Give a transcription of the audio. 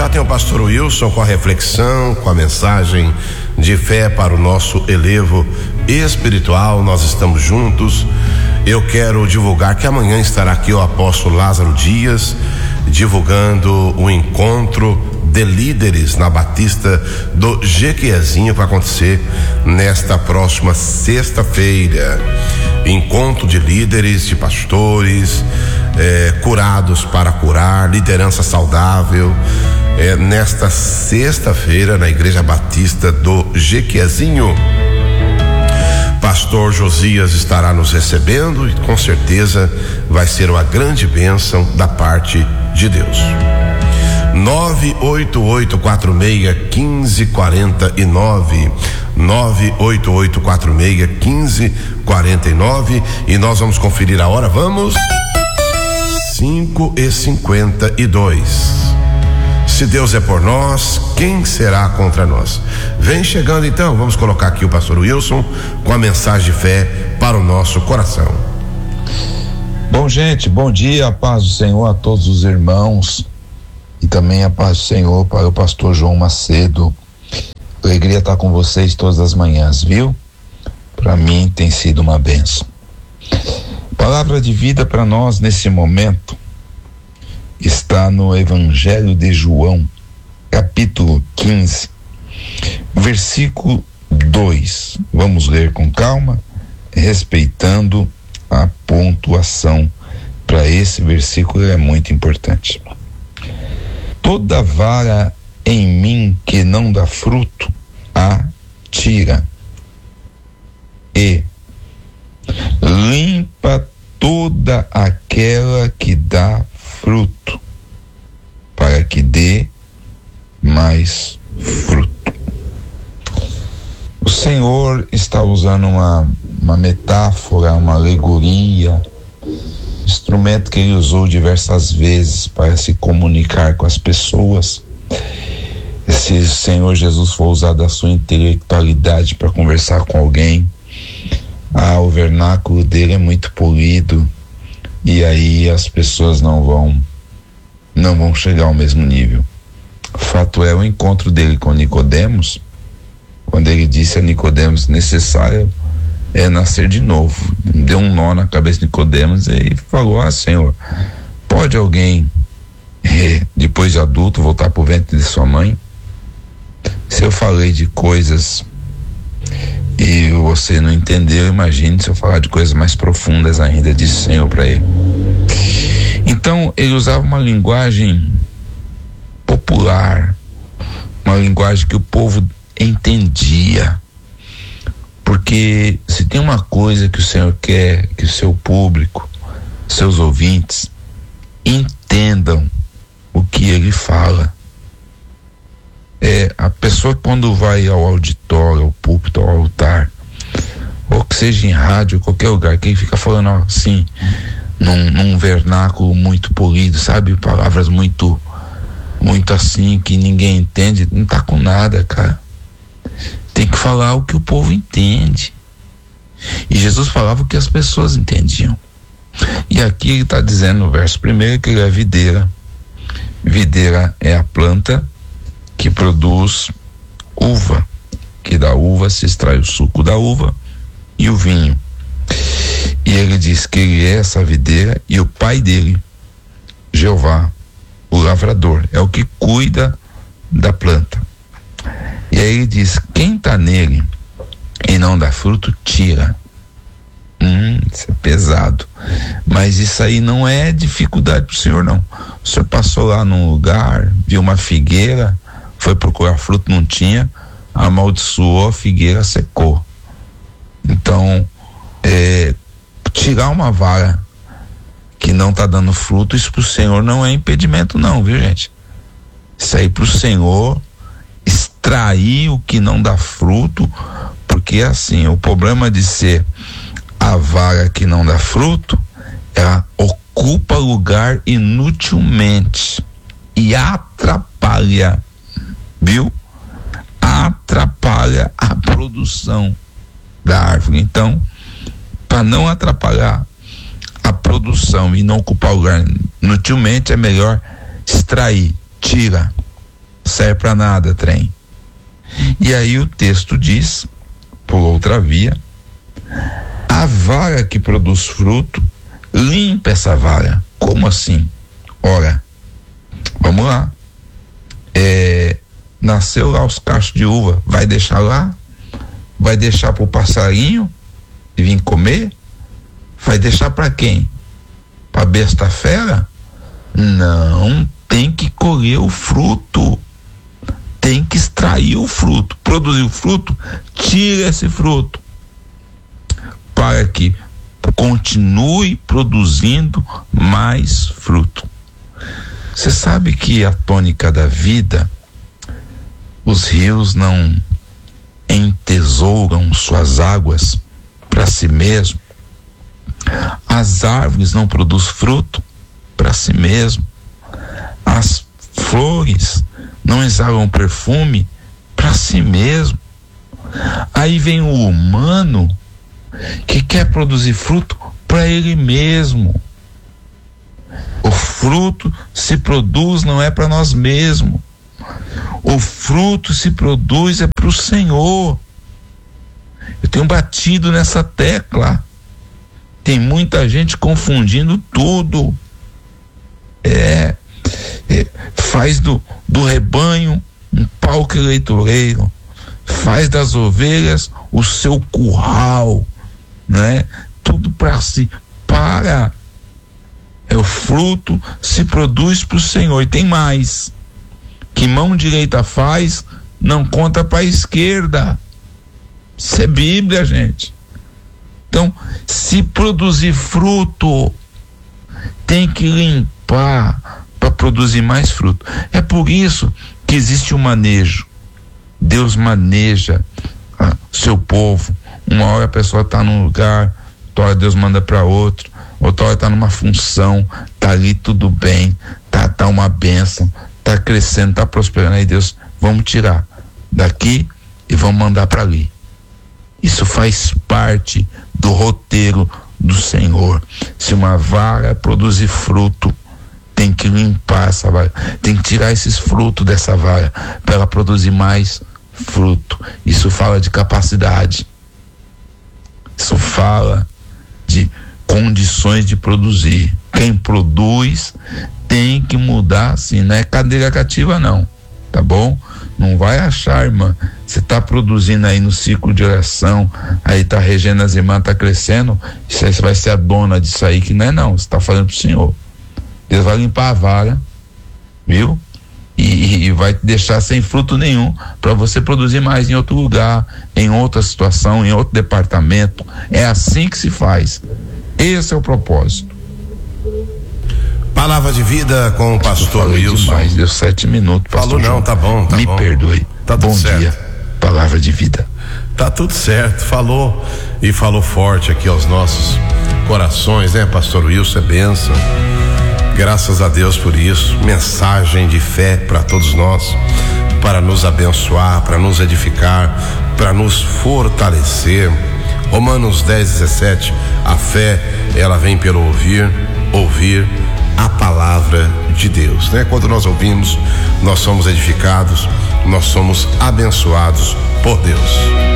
tem o pastor Wilson com a reflexão, com a mensagem de fé para o nosso elevo espiritual. Nós estamos juntos. Eu quero divulgar que amanhã estará aqui o apóstolo Lázaro Dias, divulgando o encontro de líderes na Batista do Jequiézinho, para acontecer nesta próxima sexta-feira. Encontro de líderes, de pastores, curados para curar, liderança saudável, nesta sexta-feira na Igreja Batista do Jequiézinho. Pastor Josias estará nos recebendo e com certeza vai ser uma grande bênção da parte de Deus. 988461549, 988461549, e nós vamos conferir a hora. Vamos, 5:52. Se Deus é por nós, quem será contra nós? Vem chegando então, vamos colocar aqui o pastor Wilson com a mensagem de fé para o nosso coração. Bom, gente, bom dia, a paz do Senhor a todos os irmãos e também a paz do Senhor para o pastor João Macedo. Alegria estar com vocês todas as manhãs, viu? Para mim tem sido uma bênção. Palavra de vida para nós nesse momento está no Evangelho de João, capítulo 15, versículo 2. Vamos ler com calma, respeitando a pontuação. Para esse versículo é muito importante. Toda vara em mim que não dá fruto, a tira, e limpa toda aquela que dá fruto, para que dê mais fruto. O Senhor está usando uma metáfora, uma alegoria, instrumento que ele usou diversas vezes para se comunicar com as pessoas. Se o Senhor Jesus for usar da sua intelectualidade para conversar com alguém, o vernáculo dele é muito polido, e aí as pessoas não vão chegar ao mesmo nível. O fato é o encontro dele com Nicodemos, quando ele disse a Nicodemos: necessário é nascer de novo. Deu um nó na cabeça de Nicodemos e falou: Senhor, pode alguém depois de adulto voltar para o ventre de sua mãe? Se eu falei de coisas e você não entendeu, imagine se eu falar de coisas mais profundas ainda, disse o Senhor para ele. Então ele usava uma linguagem popular, uma linguagem que o povo entendia, porque se tem uma coisa que o Senhor quer que o seu público, seus ouvintes, entendam o que ele fala. A pessoa, quando vai ao auditório, ao púlpito, ao altar, ou que seja em rádio, qualquer lugar, que ele fica falando assim, num vernáculo muito polido, sabe? Palavras muito assim, que ninguém entende, não tá com nada, cara. Tem que falar o que o povo entende. E Jesus falava o que as pessoas entendiam. E aqui ele está dizendo no verso primeiro que ele é videira. Videira é a planta que produz uva, que da uva se extrai o suco da uva e o vinho. E ele diz que ele é essa videira, e o pai dele, Jeová, o lavrador, é o que cuida da planta. E aí ele diz: quem está nele e não dá fruto, tira. Isso é pesado, mas isso aí não é dificuldade pro Senhor, não. O Senhor passou lá num lugar, viu uma figueira, foi procurar fruto, não tinha, amaldiçoou a figueira, secou. Então, tirar uma vara que não tá dando fruto, isso pro Senhor não é impedimento, não, viu, gente? Isso aí pro Senhor extrair o que não dá fruto, porque assim, o problema de ser a vara que não dá fruto, ela ocupa lugar inutilmente e atrapalha, viu? Atrapalha a produção da árvore. Então, para não atrapalhar a produção e não ocupar lugar inutilmente, é melhor extrair, tira. serve para nada, trem. E aí o texto diz, por outra via, a vara que produz fruto, limpa essa vara. Como assim? Ora, vamos lá. Nasceu lá os cachos de uva, vai deixar lá? Vai deixar pro passarinho e vir comer? Vai deixar para quem? Para besta fera? Não, tem que colher o fruto. Tem que extrair o fruto, produzir o fruto, tira esse fruto, para que continue produzindo mais fruto. Você sabe que a tônica da vida, os rios não entesouram suas águas para si mesmo, as árvores não produzem fruto para si mesmo, as flores não exalam perfume para si mesmo. Aí vem o humano que quer produzir fruto para ele mesmo. O fruto se produz não é para nós mesmos. O fruto se produz é para o Senhor. Eu tenho batido nessa tecla. Tem muita gente confundindo tudo. Faz do rebanho um palco eleitoreiro, faz das ovelhas o seu curral, né? Tudo para si. O fruto se produz para o Senhor. E tem mais, que mão direita faz, não conta para a esquerda. Isso é Bíblia, gente. Então, se produzir fruto, tem que limpar para produzir mais fruto. É por isso que existe um manejo. Deus maneja seu povo. Uma hora a pessoa está num lugar, outra hora Deus manda para outro, outra hora está numa função, tá ali tudo bem, tá uma bênção, tá crescendo, tá prosperando. Aí Deus, vamos tirar daqui e vamos mandar para ali. Isso faz parte do roteiro do Senhor. Se uma vara produzir fruto, tem que limpar essa vara, tem que tirar esses frutos dessa vara para ela produzir mais fruto. Isso fala de capacidade, isso fala de condições de produzir. Quem produz tem que mudar, assim, não é cadeira cativa não, tá bom? Não vai achar, irmã, você tá produzindo aí no ciclo de oração, aí tá regendo as irmãs, tá crescendo, isso aí você vai ser a dona disso aí, que não é não, você tá fazendo pro Senhor. Deus vai limpar a vara, viu? E vai te deixar sem fruto nenhum para você produzir mais em outro lugar, em outra situação, em outro departamento. É assim que se faz. Esse é o propósito. Palavra de vida com o pastor Wilson. Demais, deu 7 minutos, pastor. Falou não, tá bom, tá Me bom. perdoe. Tá tudo bom certo. dia, palavra de vida. Tá tudo certo, falou e falou forte aqui aos nossos corações, né, pastor Wilson? É bênção. Graças a Deus por isso. Mensagem de fé para todos nós, para nos abençoar, para nos edificar, para nos fortalecer. Romanos 10:17, a fé, ela vem pelo ouvir a palavra de Deus, né? Quando nós ouvimos, nós somos edificados, nós somos abençoados por Deus.